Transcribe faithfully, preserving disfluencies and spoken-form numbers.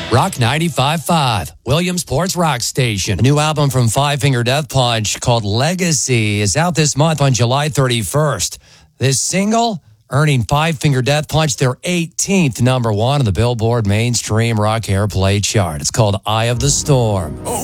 Rock ninety-five point five, Williamsport's rock station. A new album from Five Finger Death Punch called Legacy is out this month on July thirty-first. This single earning Five Finger Death Punch their eighteenth number one on the Billboard Mainstream Rock Airplay chart. It's called Eye of the Storm. Oh.